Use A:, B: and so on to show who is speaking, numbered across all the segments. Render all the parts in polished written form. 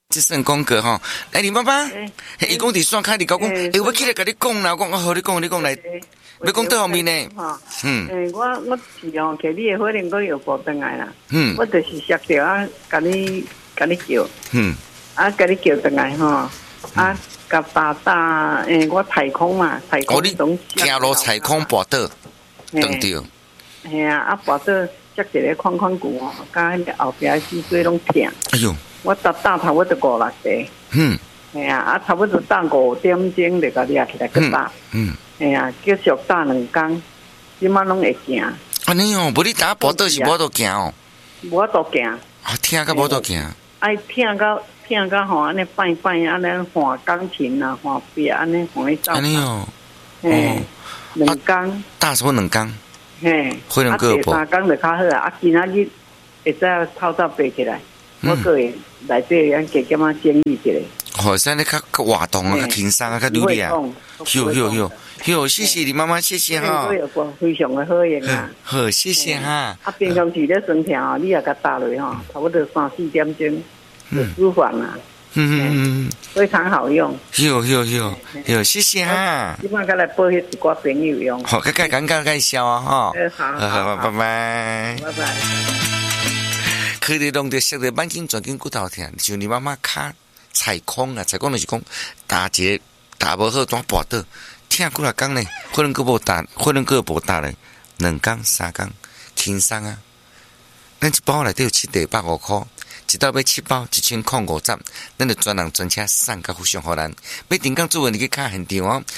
A: 这算讲过吼。哎，你妈妈，伊讲伫线开，你讲，我起来甲你讲啦，我讲好，你讲来，要讲对后面呢？
B: 我是用摕你的火龙果药补转来啦。我就是摔着啊，甲你叫。甲你叫转来吼。甲爸爸，我太空嘛，太空总
A: 行路太空跋倒，撞着。
B: 嘿啊，跋倒摔一个框骨哦，甲迄个后壁脊椎拢痛。
A: 哎呦！
B: 我打差不多5、6个。嘿啊，差不多打5点钟就甲抓起来去打。嘿啊，继续打2天，即马拢会行。
A: 安尼哦，无你打跋倒是无得行哦。
B: 无得行。
A: 啊，疼甲无得行。
B: 爱疼到吼，安尼摆安尼换钢琴啊，换壁安尼换去走。安尼
A: 哦。
B: 嘿，2天。
A: 打什么2天？
B: 嘿。
A: 火龙果
B: 补。3天就较好啊！啊，今仔日会使透早爬起来。我个会内底咱加减啊整理一下。
A: 好，现在较活动啊，较轻松啊，较努力啊。有，谢谢你妈妈，谢谢哈。
B: 非常的好用啊。
A: 好，谢谢哈。
B: 啊，平常时咧酸痛哦，你也甲打落吼，差不多3、4点钟就舒缓啦。非常好用。有，谢谢哈。今晚甲来报迄一寡朋友用。
A: 好，介绍啊哈。
B: 好，
A: 拜拜。
B: 拜拜。
A: 去你弄着摔得满身全身骨头疼，像你妈妈脚踩空啊，就是讲打无好当跋倒，疼几啊天呢？火龙果无打咧，2天3天轻松啊！咱一包内底有7袋150块，一袋买7包1050，咱就专人专车送到互相互咱。要订购做文你去看现场哦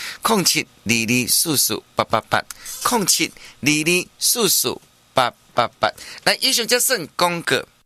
A: ，0722448888，0722448888。来，以上则算广告。